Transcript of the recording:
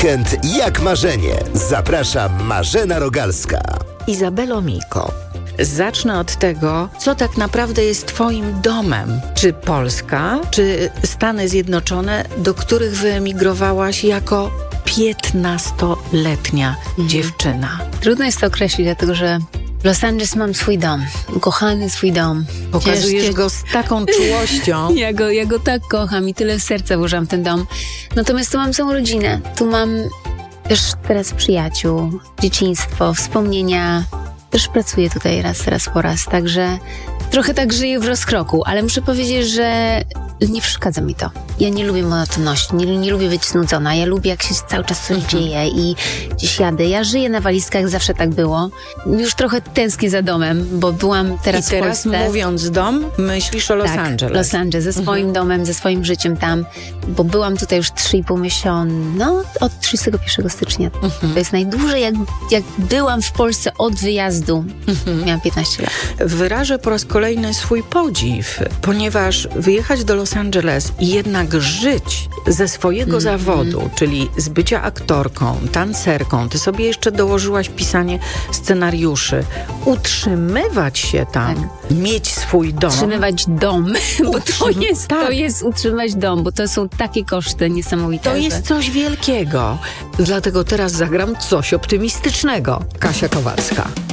Weekend jak marzenie. Zaprasza Marzena Rogalska. Izabelo Miko, zacznę od tego, co tak naprawdę jest twoim domem. Czy Polska, czy Stany Zjednoczone, do których wyemigrowałaś jako 15-letnia dziewczyna? Trudno jest to określić, dlatego że w Los Angeles mam swój dom, ukochany swój dom. Pokazujesz go z taką czułością. Ja go tak kocham i tyle serca włożyłam w ten dom. Natomiast tu mam całą rodzinę. Tu mam też teraz przyjaciół, dzieciństwo, wspomnienia. Też pracuję tutaj raz po raz, także trochę tak żyję w rozkroku, ale muszę powiedzieć, że nie przeszkadza mi to. Ja nie lubię monotonności, nie lubię być znudzona. Ja lubię, jak się cały czas coś dzieje i gdzieś jadę. Ja żyję na walizkach, zawsze tak było. Już trochę tęsknię za domem, bo byłam teraz w Polsce. I teraz mówiąc dom, myślisz o Los Angeles. Los Angeles, ze swoim domem, ze swoim życiem tam, bo byłam tutaj już 3,5 miesiąca, od 31 stycznia. To jest najdłużej, jak byłam w Polsce od wyjazdu. Miałam 15 lat. Wyrażę po raz kolejny swój podziw, ponieważ wyjechać do Los Angeles i jednak żyć ze swojego zawodu, czyli z bycia aktorką, tancerką, ty sobie jeszcze dołożyłaś pisanie scenariuszy, utrzymywać się tam, mieć swój dom. Utrzymywać dom, bo to jest utrzymać dom, bo to są takie koszty niesamowite. To jest coś wielkiego. Dlatego teraz zagram coś optymistycznego. Kasia Kowalska.